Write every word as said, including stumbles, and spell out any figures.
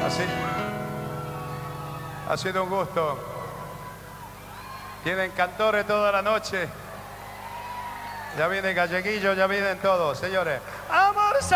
Así. Ha sido un gusto. Tienen cantores toda la noche. Ya viene Galleguillo, ya vienen todos, señores. ¡Amor!